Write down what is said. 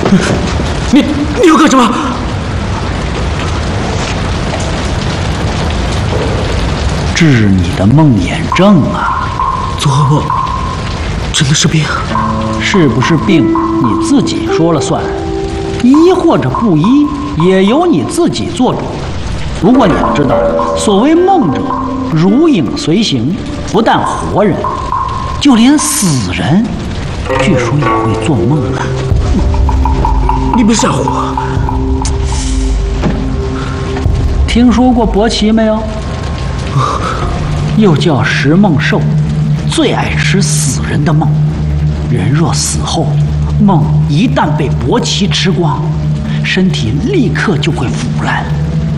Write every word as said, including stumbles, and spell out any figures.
你你要干什么？ 治你的梦魇症啊！ 做噩梦真的是病？ 是不是病你自己说了算，医或者不医也由你自己做主。不过你要知道，所谓梦者，如影随形，不但活人，就连死人，据说也会做梦的。 你别吓唬我！ 听说过伯奇没有？又叫食梦兽，最爱吃死人的梦。人若死后，梦一旦被伯奇吃光，身体立刻就会腐烂。